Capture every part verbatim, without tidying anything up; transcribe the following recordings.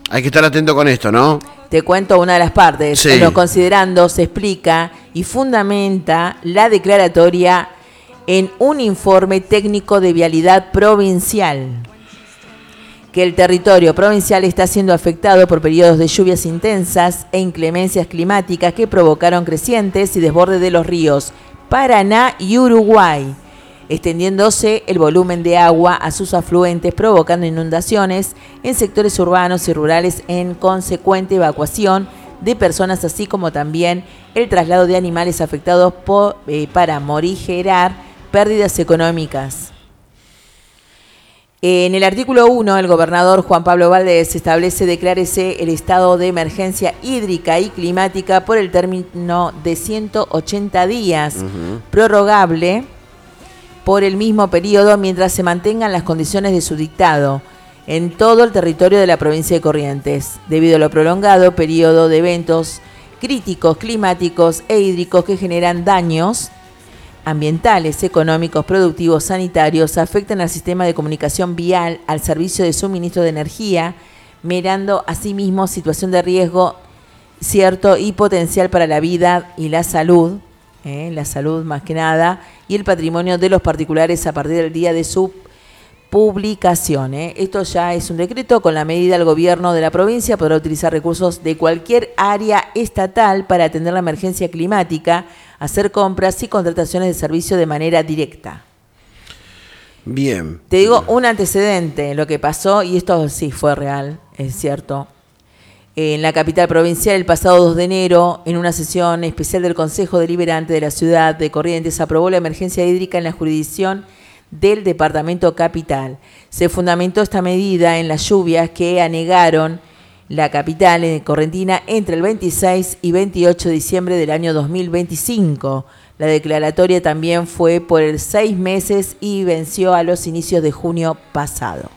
Hay que estar atento con esto, ¿no? Te cuento una de las partes. Sí. En los considerandos se explica y fundamenta la declaratoria en un informe técnico de vialidad provincial, que el territorio provincial está siendo afectado por periodos de lluvias intensas e inclemencias climáticas que provocaron crecientes y desbordes de los ríos Paraná y Uruguay, extendiéndose el volumen de agua a sus afluentes, provocando inundaciones en sectores urbanos y rurales en consecuente evacuación de personas, así como también el traslado de animales afectados por, eh, para morigerar pérdidas económicas. En el artículo uno, el gobernador Juan Pablo Valdés establece declárese el estado de emergencia hídrica y climática por el término de ciento ochenta días, uh-huh. prorrogable por el mismo periodo mientras se mantengan las condiciones de su dictado en todo el territorio de la provincia de Corrientes, debido a lo prolongado periodo de eventos críticos climáticos e hídricos que generan daños ambientales, económicos, productivos, sanitarios, afectan al sistema de comunicación vial, al servicio de suministro de energía, merando asimismo situación de riesgo cierto y potencial para la vida y la salud, eh, la salud más que nada, y el patrimonio de los particulares a partir del día de su publicación. Eh. Esto ya es un decreto. Con la medida, el gobierno de la provincia podrá utilizar recursos de cualquier área estatal para atender la emergencia climática, hacer compras y contrataciones de servicio de manera directa. Bien. Te digo un antecedente, lo que pasó, y esto sí fue real, es cierto. En la capital provincial, el pasado dos de enero, en una sesión especial del Consejo Deliberante de la ciudad de Corrientes, aprobó la emergencia hídrica en la jurisdicción del departamento capital. Se fundamentó esta medida en las lluvias que anegaron la capital en correntina entre el veintiséis y veintiocho de diciembre del año dos mil veinticinco. La declaratoria también fue por seis meses y venció a los inicios de junio pasado.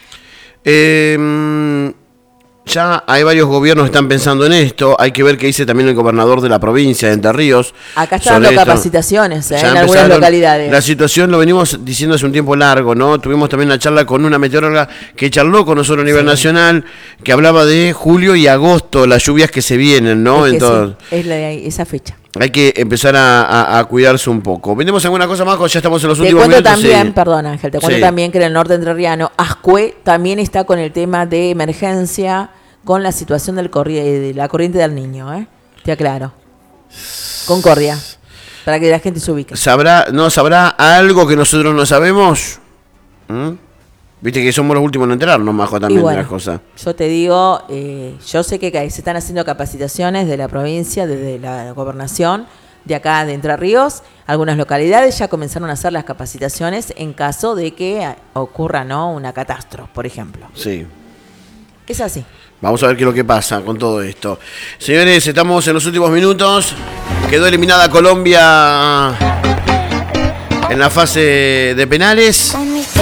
Eh, ya hay varios gobiernos que están pensando en esto. Hay que ver qué dice también el gobernador de la provincia de Entre Ríos. Acá están dando esto. capacitaciones eh, en algunas localidades. La situación lo venimos diciendo hace un tiempo largo, ¿no? Tuvimos también una charla con una meteoróloga que charló con nosotros a nivel sí. nacional, que hablaba de julio y agosto, las lluvias que se vienen, ¿no? Es, Entonces, sí, es la, esa fecha. Hay que empezar a, a, a cuidarse un poco. ¿Vendemos alguna cosa más? Ya estamos en los te últimos cuento minutos. También, sí. Perdón, Ángel, te cuento sí. también que en el norte entrerriano, Ascue también está con el tema de emergencia con la situación del corri- de la corriente del Niño, ¿eh? Te aclaro. Concordia, para que la gente se ubique. ¿Sabrá, no sabrá algo que nosotros no sabemos? ¿Mm? Viste que somos los últimos en enterarnos, Majo, también bueno, de las cosas. Yo te digo, eh, yo sé que se están haciendo capacitaciones de la provincia, desde la gobernación, de acá de Entre Ríos. Algunas localidades ya comenzaron a hacer las capacitaciones en caso de que ocurra, ¿no?, una catástrofe, por ejemplo. Sí. Es así. Vamos a ver qué es lo que pasa con todo esto. Señores, estamos en los últimos minutos. Quedó eliminada Colombia en la fase de penales.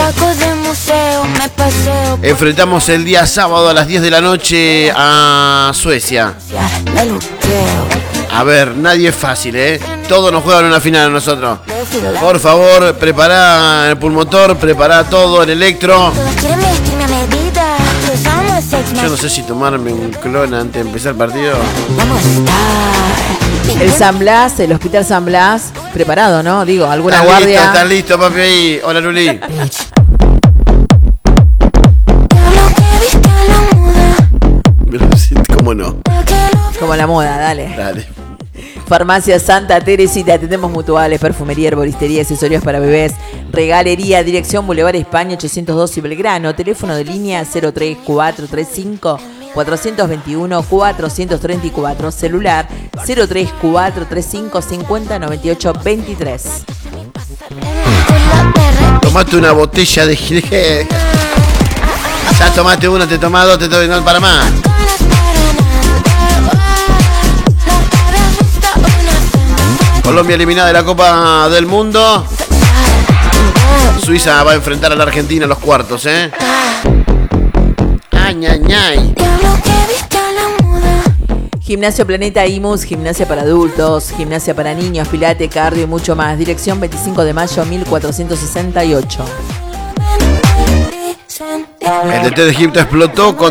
Enfrentamos el día sábado a las diez de la noche a Suecia. A ver, nadie es fácil, ¿eh? Todos nos juegan una final a nosotros. Por favor, prepará el pulmotor, prepará todo, el electro. Yo no sé si tomarme un clon antes de empezar el partido. El San Blas, el Hospital San Blas, preparado, ¿no? Digo, alguna ¿Estás guardia. Listo, ¿Estás listo, papi? Ahí. Hola, Luli. ¿Cómo no? Como la moda, dale. Dale. Farmacia Santa Teresita, atendemos mutuales, perfumería, herboristería, accesorios para bebés, regalería, dirección Boulevard España ochocientos dos y Belgrano, teléfono de línea cero tres cuatro tres cinco cuatro dos uno cuatro tres cuatro, celular cero tres cuatro tres cinco cinco cero nueve ocho dos tres. Tomate una botella de Gil. Ya tomaste una, te tomás dos, te tomas no para más. Colombia eliminada de la Copa del Mundo. Suiza va a enfrentar a la Argentina en los cuartos, ¿eh? Ay, ay, ay. Gimnasio Planeta Imus, gimnasia para adultos, gimnasia para niños, pilate, cardio y mucho más. Dirección veinticinco de mayo mil cuatrocientos sesenta y ocho. El D T de Egipto explotó con